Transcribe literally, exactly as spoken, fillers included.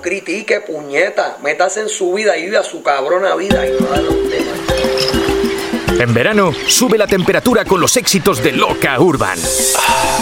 critique, puñeta. Métase en su vida y vive a su cabrona vida y no a los demás. En verano, sube la temperatura con los éxitos de Loca Urban.